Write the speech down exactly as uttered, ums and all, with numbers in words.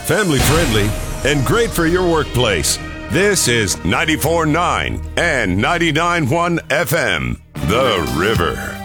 family friendly, and great for your workplace. This is ninety-four point nine and ninety-nine point one F M, The River.